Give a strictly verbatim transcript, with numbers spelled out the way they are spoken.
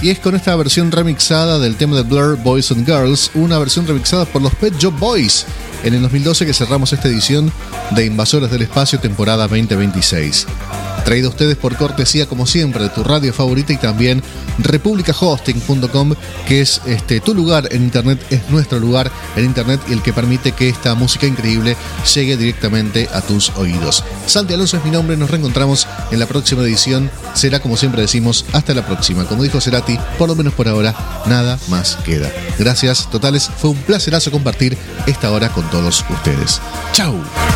Y es con esta versión remixada del tema de Blur, Boys and Girls, una versión remixada por los Pet Shop Boys en el dos mil doce que cerramos esta edición de Invasores del Espacio temporada veinte veintiséis. Traído a ustedes por cortesía, como siempre, de tu radio favorita y también república hosting punto com, que es este, tu lugar en internet, es nuestro lugar en internet y el que permite que esta música increíble llegue directamente a tus oídos. Santi Alonso es mi nombre, nos reencontramos en la próxima edición. Será, como siempre decimos, hasta la próxima. Como dijo Cerati, por lo menos por ahora, nada más queda. Gracias totales, fue un placerazo compartir esta hora con todos ustedes. ¡Chau!